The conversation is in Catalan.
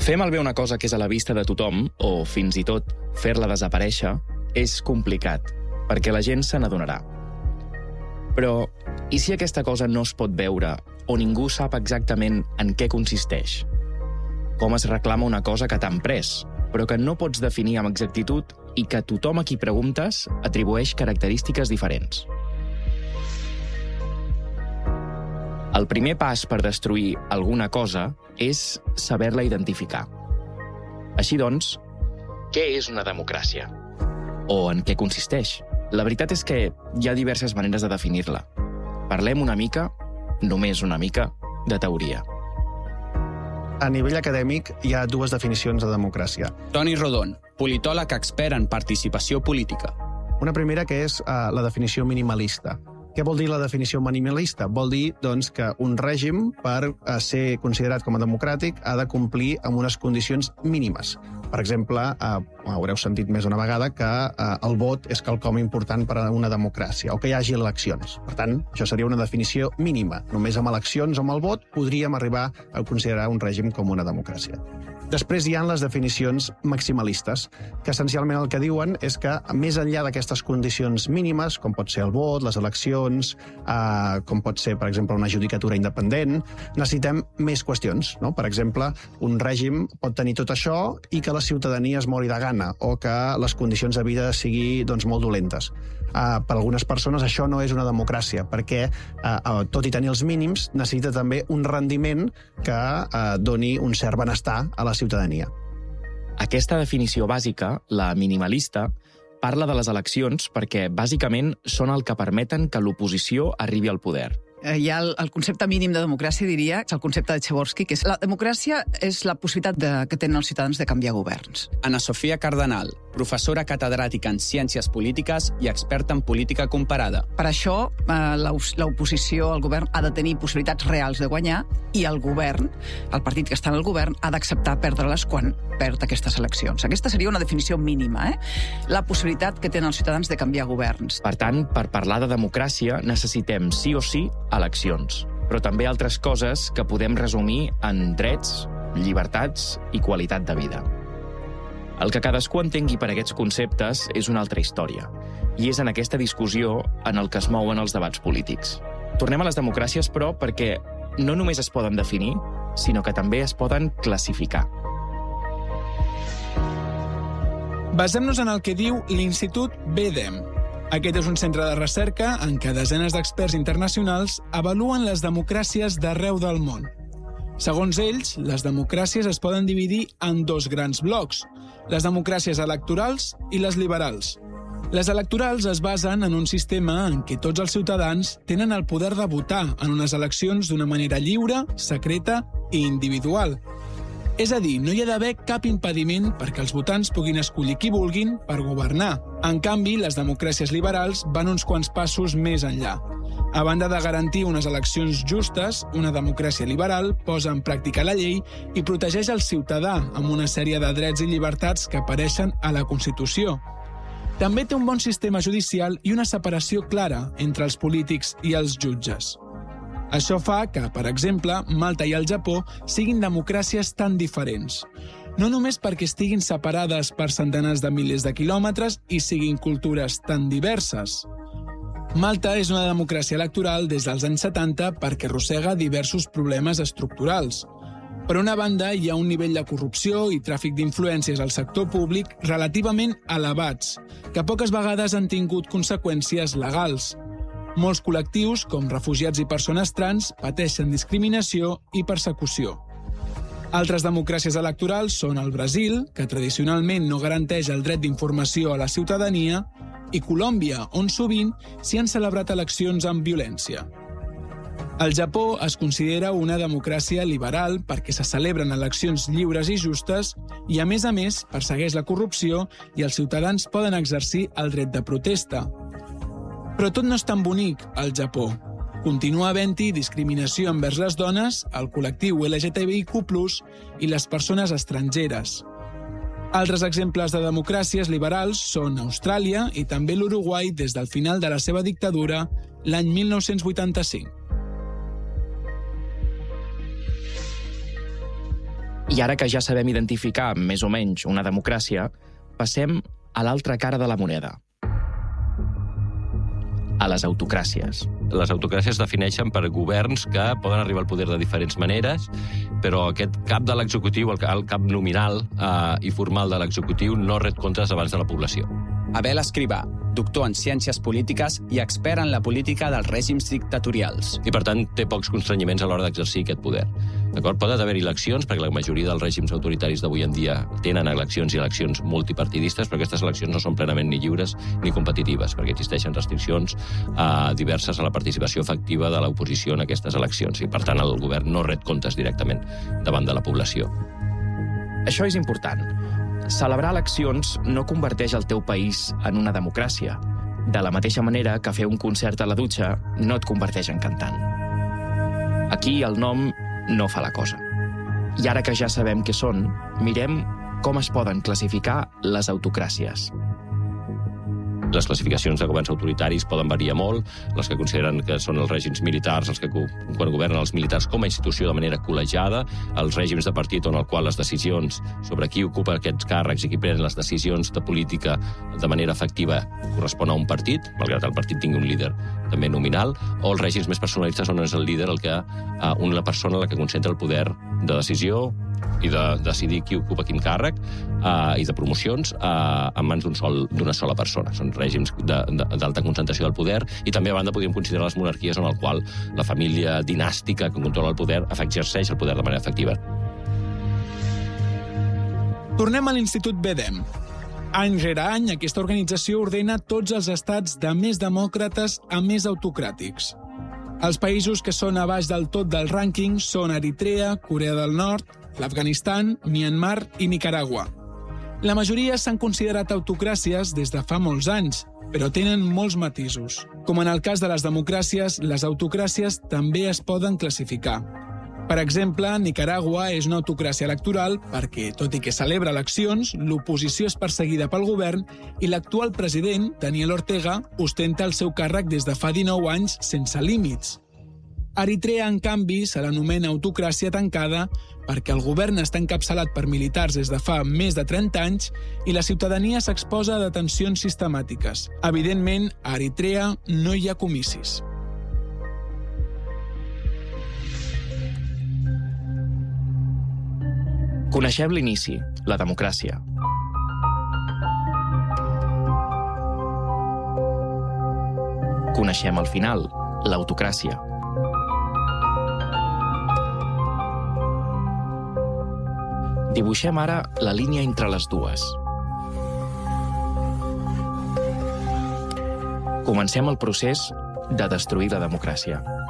Fer malbé una cosa que és a la vista de tothom, o fins i tot fer-la desaparèixer, és complicat, perquè la gent se n'adonarà. Però, i si aquesta cosa no es pot veure, o ningú sap exactament en què consisteix? Com es reclama una cosa que t'han pres, però que no pots definir amb exactitud i que tothom a qui preguntes atribueix característiques diferents? El primer pas per destruir alguna cosa és saber-la identificar. Així doncs, què és una democràcia? O en què consisteix? La veritat és que hi ha diverses maneres de definir-la. Parlem una mica, només una mica, de teoria. A nivell acadèmic hi ha dues definicions de democràcia. Toni Rodon, politòleg expert en participació política. Una primera que és la definició minimalista. Què vol dir la definició minimalista? Vol dir, doncs, que un règim, per ser considerat com a democràtic, ha de complir amb unes condicions mínimes. Per exemple, haureu sentit més d'una vegada que el vot és quelcom important per a una democràcia, o que hi hagi eleccions. Per tant, això seria una definició mínima. Només amb eleccions o amb el vot podríem arribar a considerar un règim com una democràcia. Després hi ha les definicions maximalistes, que essencialment el que diuen és que, més enllà d'aquestes condicions mínimes, com pot ser el vot, les eleccions, com pot ser, per exemple, una judicatura independent, necessitem més qüestions, no? Per exemple, un règim pot tenir tot això i que la ciutadania es mori de gana, o que les condicions de vida siguin molt dolentes. Per algunes persones això no és una democràcia, perquè, tot i tenir els mínims, necessita també un rendiment que doni un cert benestar a la ciutadania. Aquesta definició bàsica, la minimalista, parla de les eleccions perquè, bàsicament, són el que permeten que l'oposició arribi al poder. Hi ha el concepte mínim de democràcia, diria, és el concepte de Tchaborsky, que és la democràcia és la possibilitat que tenen els ciutadans de canviar governs. Ana Sofia Cardenal, professora catedràtica en Ciències Polítiques i experta en política comparada. Per això, l'oposició al govern ha de tenir possibilitats reals de guanyar i el govern, el partit que està en el govern, ha d'acceptar perdre-les quan perd aquestes eleccions. Aquesta seria una definició mínima, la possibilitat que tenen els ciutadans de canviar governs. Per tant, per parlar de democràcia necessitem sí o sí eleccions, però també altres coses que podem resumir en drets, llibertats i qualitat de vida. El que cadascú entengui per aquests conceptes és una altra història, i és en aquesta discussió en el que es mouen els debats polítics. Tornem a les democràcies, però, perquè no només es poden definir, sinó que també es poden classificar. Basem-nos en el que diu l'Institut BEDEM. Aquest és un centre de recerca en què desenes d'experts internacionals avaluen les democràcies d'arreu del món. Segons ells, les democràcies es poden dividir en dos grans blocs, les democràcies electorals i les liberals. Les electorals es basen en un sistema en què tots els ciutadans tenen el poder de votar en unes eleccions d'una manera lliure, secreta i individual. És a dir, no hi ha d'haver cap impediment perquè els votants puguin escollir qui vulguin per governar. En canvi, les democràcies liberals van uns quants passos més enllà. A banda de garantir unes eleccions justes, una democràcia liberal posa en pràctica la llei i protegeix el ciutadà amb una sèrie de drets i llibertats que apareixen a la Constitució. També té un bon sistema judicial i una separació clara entre els polítics i els jutges. Això fa que, per exemple, Malta i el Japó siguin democràcies tan diferents. No només perquè estiguin separades per centenars de milers de quilòmetres i siguin cultures tan diverses. Malta és una democràcia electoral des dels anys 70 perquè arrossega diversos problemes estructurals. Per una banda, hi ha un nivell de corrupció i tràfic d'influències al sector públic relativament elevats, que poques vegades han tingut conseqüències legals. Molts col·lectius, com refugiats i persones trans, pateixen discriminació i persecució. Altres democràcies electorals són el Brasil, que tradicionalment no garanteix el dret d'informació a la ciutadania, i Colòmbia, on sovint s'hi han celebrat eleccions amb violència. El Japó es considera una democràcia liberal perquè se celebren eleccions lliures i justes i, a més, persegueix la corrupció i els ciutadans poden exercir el dret de protesta. Però tot no és tan bonic al Japó. Continua havent-hi discriminació envers les dones, el col·lectiu LGTBIQ+, i les persones estrangeres. Altres exemples de democràcies liberals són Austràlia i també l'Uruguai des del final de la seva dictadura l'any 1985. I ara que ja sabem identificar més o menys una democràcia, passem a l'altra cara de la moneda. A les autocràcies. Les autocràcies es defineixen per governs que poden arribar al poder de diferents maneres, però aquest cap de l'executiu, el cap nominal i formal de l'executiu, no ret comptes abans de la població. Abel Escrivà, doctor en Ciències Polítiques i expert en la política dels règims dictatorials. I, per tant, té pocs constrenyiments a l'hora d'exercir aquest poder. D'acord? Poden haver eleccions, perquè la majoria dels règims autoritaris d'avui en dia tenen eleccions i eleccions multipartidistes, però aquestes eleccions no són plenament ni lliures ni competitives, perquè existeixen restriccions diverses a la participació efectiva de l'oposició en aquestes eleccions, i, per tant, el govern no ret comptes directament davant de la població. Això és important. Celebrar eleccions no converteix el teu país en una democràcia, de la mateixa manera que fer un concert a la dutxa no et converteix en cantant. Aquí el nom no fa la cosa. I ara que ja sabem què són, mirem com es poden classificar les autocràcies. Les classificacions de governs autoritaris poden variar molt, les que consideren que són els règims militars, els que quan governen els militars com a institució de manera col·legiada, els règims de partit en el qual les decisions sobre qui ocupa aquests càrrecs i qui pren les decisions de política de manera efectiva correspon a un partit, malgrat el partit tingui un líder també nominal, o els règims més personalistes on és el líder una persona la que concentra el poder de decisió i de decidir qui ocupa quin càrrec i de promocions en mans d'una sola persona. Són règims d'alta concentració del poder, i també a banda podríem considerar les monarquies en el qual la família dinàstica que controla el poder exerceix el poder de manera efectiva. Tornem a l'Institut BDEM. Any rere any, aquesta organització ordena tots els estats de més demòcrates a més autocràtics. Els països que són a baix del tot del rànquing són Eritrea, Corea del Nord, l'Afganistan, Myanmar i Nicaragua. La majoria s'han considerat autocràcies des de fa molts anys, però tenen molts matisos. Com en el cas de les democràcies, les autocràcies també es poden classificar. Per exemple, Nicaragua és una autocràcia electoral perquè, tot i que celebra eleccions, l'oposició és perseguida pel govern i l'actual president, Daniel Ortega, ostenta el seu càrrec des de fa 19 anys sense límits. Eritrea, en canvi, se l'anomena autocràcia tancada perquè el govern està encapçalat per militars des de fa més de 30 anys i la ciutadania s'exposa a detencions sistemàtiques. Evidentment, a Eritrea no hi ha comicis. Coneixem l'inici, la democràcia. Coneixem el final, l'autocràcia. Dibuixem ara la línia entre les dues. Comencem el procés de destruir la democràcia.